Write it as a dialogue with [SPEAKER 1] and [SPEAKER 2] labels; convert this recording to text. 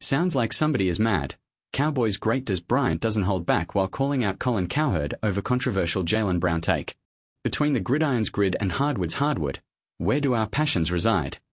[SPEAKER 1] Sounds like somebody is mad. Cowboys great Dez Bryant doesn't hold back while calling out Colin Cowherd over controversial Jaylen Brown take. Between the gridiron's grid and hardwood's hardwood, where do our passions reside?